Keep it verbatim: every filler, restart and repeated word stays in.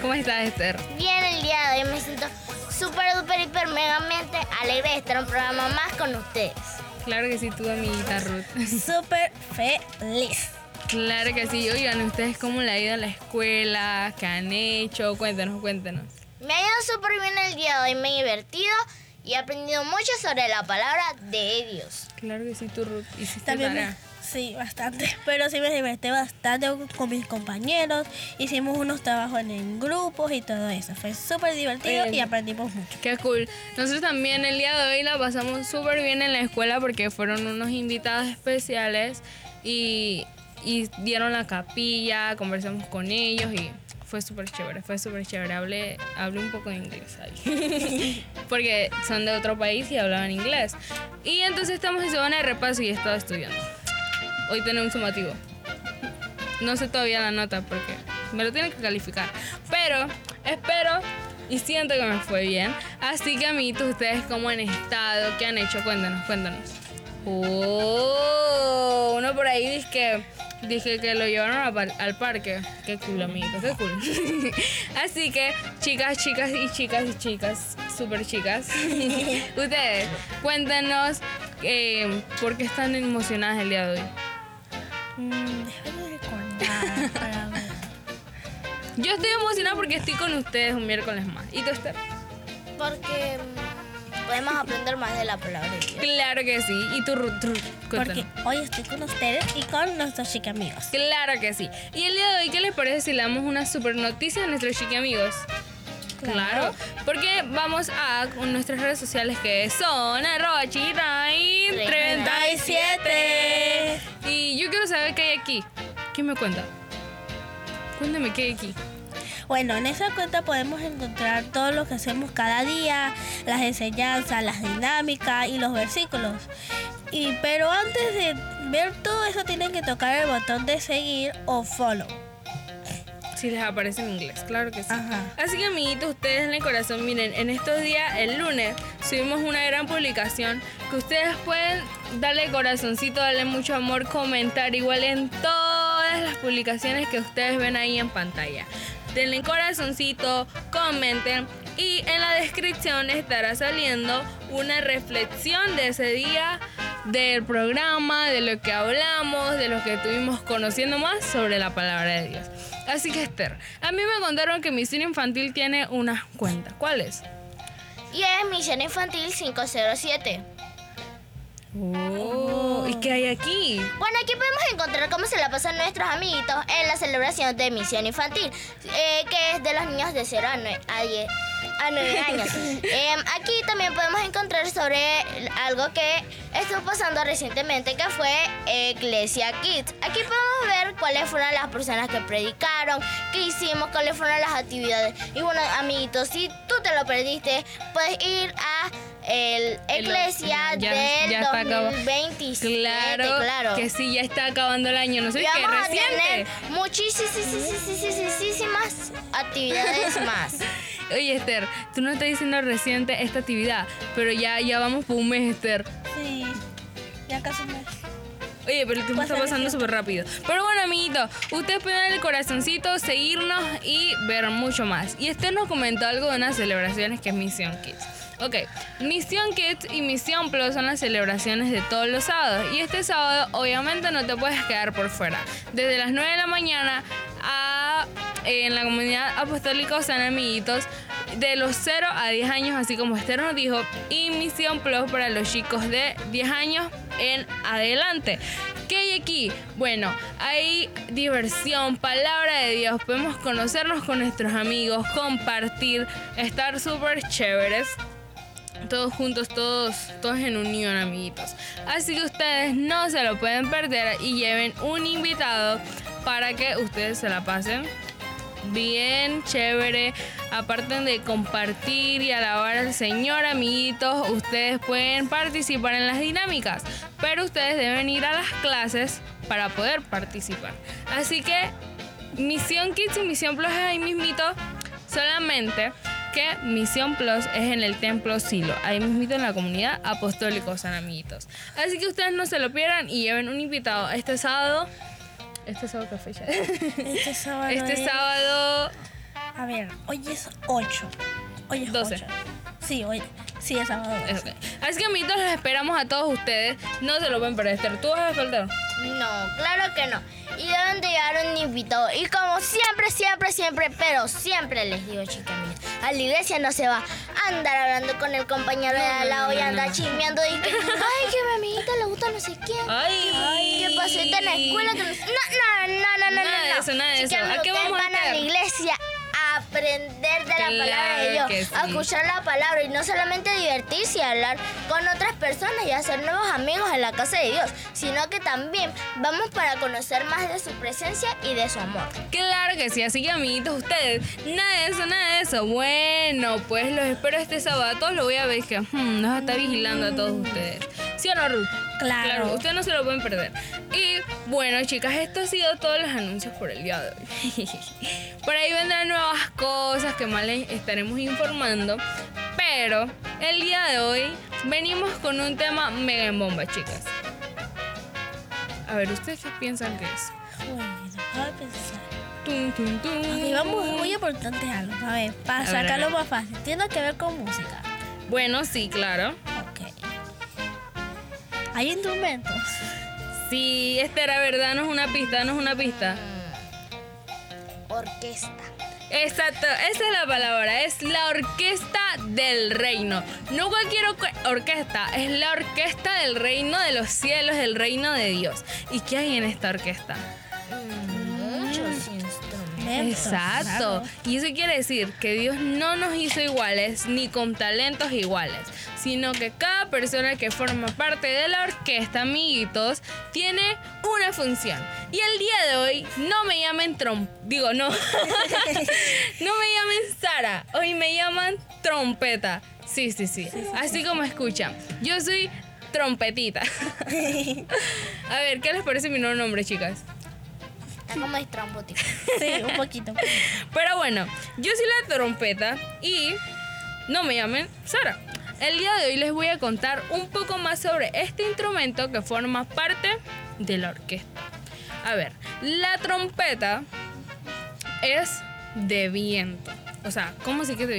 ¿cómo estás, Esther? Bien, el día de hoy me siento súper, duper, hiper, megamente alegre de estar en un programa más con ustedes. Claro que sí, tú, amiguita Ruth. Súper feliz. Claro que sí. Oigan, ¿ustedes cómo le ha ido a la escuela? ¿Qué han hecho? Cuéntanos, cuéntanos. Me ha ido súper bien el día de hoy, me he divertido y he aprendido mucho sobre la palabra de Dios. Claro que sí, tú, Ruth. ¿Hiciste También me- tarea? sí, bastante. Pero sí me divertí bastante con mis compañeros. Hicimos unos trabajos en grupos y todo eso. Fue súper divertido Oye, y aprendimos mucho. Qué cool. Nosotros también el día de hoy la pasamos súper bien en la escuela porque fueron unos invitados especiales y, y dieron la capilla, conversamos con ellos y fue súper chévere, fue súper chévere. Hablé, hablé un poco de inglés ahí porque son de otro país y hablaban inglés. Y entonces estamos en semana de repaso y he estado estudiando. Hoy tenemos un sumativo. No sé todavía la nota porque me lo tienen que calificar. Pero espero y siento que me fue bien. Así que, amiguitos, ¿ustedes cómo han estado? ¿Qué han hecho? Cuéntanos, cuéntanos. Oh, uno por ahí dice que, dije que lo llevaron a par- al parque. Qué cool, amiguitos, qué cool. Así que, chicas, chicas y chicas y chicas, súper chicas, ustedes, cuéntanos eh, por qué están emocionadas el día de hoy. Mm, déjame recordar para ver. Yo estoy emocionada porque estoy con ustedes un miércoles más. ¿Y tú, Esther? Porque mm, podemos aprender más de la palabra de Dios. Claro que sí. ¿Y tú, Ruth? Ruth, Porque cuéntanos. hoy estoy con ustedes y con nuestros chique amigos. Claro que sí. Y el día de hoy, ¿qué les parece si le damos una super noticia a nuestros chique amigos? Claro, porque vamos a con nuestras redes sociales que son arroba chirain treinta y siete. Y yo quiero saber qué hay aquí. ¿Quién me cuenta? Cuéntame qué hay aquí. Bueno, en esa cuenta podemos encontrar todo lo que hacemos cada día, las enseñanzas, las dinámicas y los versículos. Y pero antes de ver todo eso tienen que tocar el botón de seguir o follow. Si les aparece en inglés, claro que sí. Ajá. Así que, amiguitos, ustedes en el corazón, miren, en estos días, el lunes, subimos una gran publicación que ustedes pueden darle corazoncito, darle mucho amor, comentar igual en todas las publicaciones que ustedes ven ahí en pantalla. Denle corazoncito, comenten y en la descripción estará saliendo una reflexión de ese día, del programa, de lo que hablamos, de lo que estuvimos conociendo más sobre la palabra de Dios. Así que, Esther, a mí me contaron que Misión Infantil tiene una cuenta. ¿Cuál es? Y es Misión Infantil cinco cero siete. Oh, ¿y qué hay aquí? Bueno, aquí podemos encontrar cómo se la pasan nuestros amiguitos en la celebración de Misión Infantil, eh, que es de los niños de cero a nueve, a diez, a nueve años. Eh, aquí también podemos encontrar sobre algo que estuvo pasando recientemente, que fue Iglesia Kids. Aquí podemos ver cuáles fueron las personas que predicaron, qué hicimos, cuáles fueron las actividades. Y bueno, amiguitos, si tú te lo perdiste, puedes ir a el Iglesia Ya- del ya está acabado. dos mil veintisiete. Claro, claro. que sí, ya está acabando el año. No sé Y qué, vamos a reciente. tener muchísimas actividades más. Oye, Esther, tú no estás diciendo reciente esta actividad, pero ya, ya vamos por un mes, Esther. Sí, ya casi me... Oye, pero el tiempo está Pasa pasando reciente. súper rápido. Pero bueno, amiguitos, ustedes pueden darle el corazoncito, seguirnos y ver mucho más. Y Esther nos comentó algo de unas celebraciones que es Misión Kids. Ok, Misión Kids y Misión Plus son las celebraciones de todos los sábados. Y este sábado, obviamente, no te puedes quedar por fuera. Desde las nueve de la mañana a, eh, en la comunidad apostólica San Amiguitos, de los cero a diez años, así como Esther nos dijo, y Misión Plus para los chicos de diez años en adelante. ¿Qué hay aquí? Bueno, hay diversión, palabra de Dios, podemos conocernos con nuestros amigos, compartir, estar súper chéveres. Todos juntos, todos, todos en unión, amiguitos. Así que ustedes no se lo pueden perder y lleven un invitado para que ustedes se la pasen bien chévere. Aparte de compartir y alabar al Señor, amiguitos, ustedes pueden participar en las dinámicas, pero ustedes deben ir a las clases para poder participar. Así que Misión Kids y Misión Plus es ahí mismito, solamente que Misión Plus es en el Templo Silo, ahí mismito en la comunidad apostólica San Amiguitos. Así que ustedes no se lo pierdan y lleven un invitado este sábado. ¿Este sábado qué fecha? Este sábado Este es- sábado A ver, hoy es ocho. Hoy es doce. ocho. Sí, hoy. Sí, es sábado. Es ok. Así que, amiguitos, los esperamos a todos ustedes. No se lo pueden perder. Esther, ¿tú vas a faltar? No, claro que no. Y deben de llevar un invitado. Y como siempre, siempre, siempre, pero siempre les digo, chicas mías, a la iglesia no se va a andar hablando con el compañero de al lado y andar chismeando y que, ay, que a mi amiguita le gusta no sé quién. Ay. ¿Qué pasó ahorita en la escuela? Que no, no, no, no, no, no, Nada de no. eso, nada de Chicas eso. mías, ¿A qué ustedes vamos a van a la hacer? iglesia a aprender de la Claro palabra de Dios, que sí. a escuchar la palabra y no solamente divertirse y hablar con otras personas y hacer nuevos amigos en la casa de Dios, sino que también vamos para conocer más de su presencia y de su amor. Claro que sí, así que amiguitos, ustedes, nada de eso, nada de eso. Bueno, pues los espero este sábado. A todos lo voy a ver que hmm, nos está vigilando a todos ustedes. ¿Sí o no, Ruth? Claro. Ustedes no se lo pueden perder. Y bueno, chicas, esto ha sido todos los anuncios por el día de hoy. Por ahí vendrán nuevas cosas que más les estaremos informando. Pero el día de hoy venimos con un tema mega en bomba, chicas. A ver, ¿ustedes qué piensan que es? Bueno, déjame pensar. Tum, tum, tum. Ok, vamos, muy importante algo. A ver, para A ver, a sacarlo ver. más fácil. Tiene que ver con música. Bueno, sí, claro. Ok. Hay instrumentos. Sí, esta era verdad, no es una pista, no es una pista. Orquesta. Exacto, esa es la palabra, es la orquesta del reino. No cualquier orque- orquesta, es la orquesta del reino de los cielos, del reino de Dios. ¿Y qué hay en esta orquesta? Muchos instrumentos. Exacto. Claro. Y eso quiere decir que Dios no nos hizo iguales ni con talentos iguales, sino que cada persona que forma parte de la orquesta, amiguitos, tiene una función. Y el día de hoy no me llamen trom... Digo, no. No me llamen Sara. Hoy me llaman trompeta. Sí, sí, sí. Así como escuchan. Yo soy trompetita. A ver, ¿qué les parece mi nuevo nombre, chicas? Está como estrambótico. Sí, un poquito. Pero bueno, yo soy la trompeta y no me llamen Sara. El día de hoy les voy a contar un poco más sobre este instrumento que forma parte de la orquesta. A ver, la trompeta es de viento. O sea, ¿cómo se que es de viento?